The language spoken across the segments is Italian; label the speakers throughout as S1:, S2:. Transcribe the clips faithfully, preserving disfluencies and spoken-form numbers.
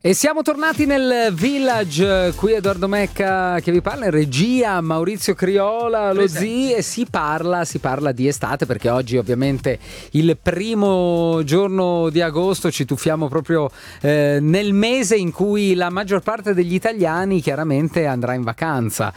S1: E siamo tornati nel Village, qui Edoardo Mecca che vi parla, in regia Maurizio Criola, lo zii, e si parla, si parla di estate, perché oggi ovviamente il primo giorno di agosto ci tuffiamo proprio eh, nel mese in cui la maggior parte degli italiani chiaramente andrà in vacanza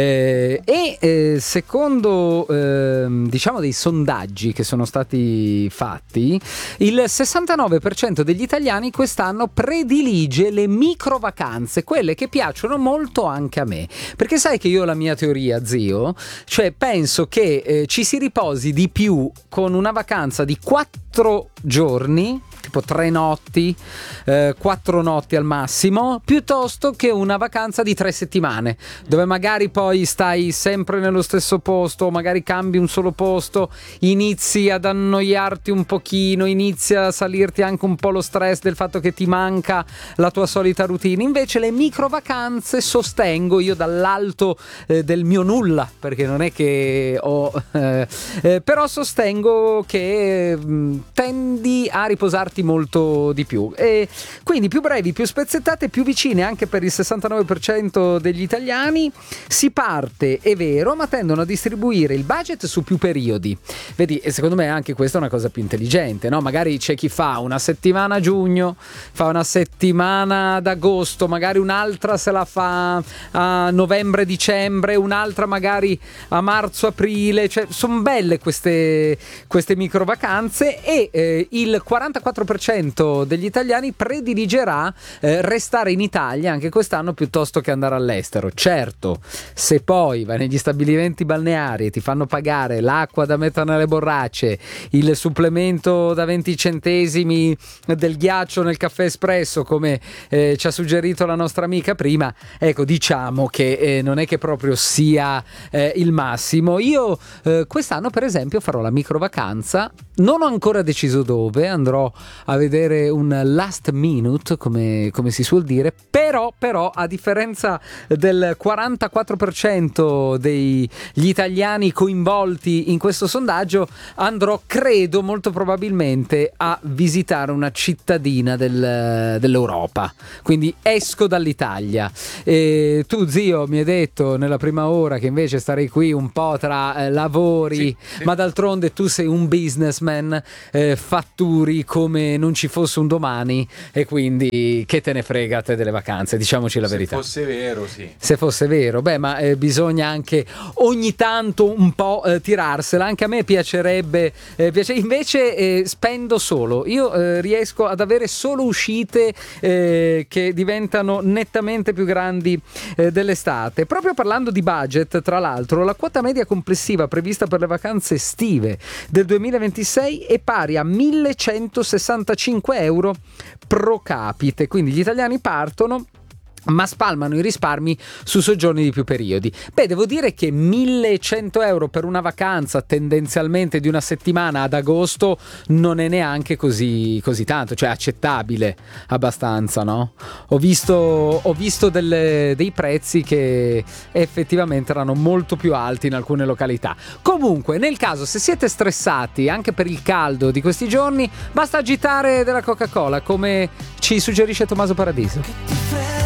S1: eh, e eh, secondo eh, diciamo dei sondaggi che sono stati fatti, il sessantanove per cento degli italiani quest'anno predilige le micro vacanze, quelle che piacciono molto anche a me, perché sai che io ho la mia teoria, zio, cioè penso che eh, ci si riposi di più con una vacanza di quattro giorni, tipo tre notti, eh, quattro notti al massimo, piuttosto che una vacanza di tre settimane, dove magari poi stai sempre nello stesso posto, magari cambi un solo posto, inizi ad annoiarti un pochino, inizia a salirti anche un po' lo stress del fatto che ti manca la tua solita routine. Invece le micro vacanze, sostengo io dall'alto eh, del mio nulla, perché non è che ho eh, eh, però sostengo che mh, tendi a riposarti molto di più, e quindi più brevi, più spezzettate, più vicine anche per il sessantanove per cento degli italiani. Si parte, è vero, ma tendono a distribuire il budget su più periodi. Vedi, e secondo me anche questa è una cosa più intelligente, no? Magari c'è chi fa una settimana a giugno, fa una settimana ad agosto, magari un'altra se la fa a novembre-dicembre, un'altra magari a marzo-aprile, cioè sono belle queste, queste micro vacanze, e eh, il quarantaquattro per cento degli italiani prediligerà eh, restare in Italia anche quest'anno piuttosto che andare all'estero. Certo, se poi vai negli stabilimenti balneari e ti fanno pagare l'acqua da mettere nelle borracce, il supplemento da venti centesimi del ghiaccio nel caffè espresso, come eh, ci ha suggerito la nostra amica prima, ecco, diciamo che eh, non è che proprio sia eh, il massimo. Io eh, quest'anno per esempio farò la micro vacanza, non ho ancora deciso dove, andrò a vedere un last minute, come, come si suol dire, però, però a differenza del quarantaquattro per cento degli italiani coinvolti in questo sondaggio, andrò, credo, molto probabilmente a visitare una cittadina del, dell'Europa, quindi esco dall'Italia. E tu, zio, mi hai detto nella prima ora che invece starei qui un po' tra eh, lavori, sì, sì. Ma d'altronde tu sei un businessman, eh, fatturi come non ci fosse un domani, e quindi che te ne frega te delle vacanze, diciamoci la verità.
S2: Se fosse vero, sì.
S1: Se fosse vero, beh, ma eh, bisogna anche ogni tanto un po' eh, tirarsela. Anche a me piacerebbe, eh, piace... invece eh, spendo solo, io eh, riesco ad avere solo uscite eh, che diventano nettamente più grandi eh, dell'estate. Proprio parlando di budget, tra l'altro, la quota media complessiva prevista per le vacanze estive del duemilaventisei è pari a millecentosessantacinque euro pro capite, quindi gli italiani partono ma spalmano i risparmi su soggiorni di più periodi. Beh, devo dire che millecento euro per una vacanza tendenzialmente di una settimana ad agosto non è neanche così, così tanto, cioè accettabile abbastanza, no? Ho visto, ho visto delle, dei prezzi che effettivamente erano molto più alti in alcune località. Comunque, nel caso, se siete stressati anche per il caldo di questi giorni, basta agitare della Coca-Cola, come ci suggerisce Tommaso Paradiso.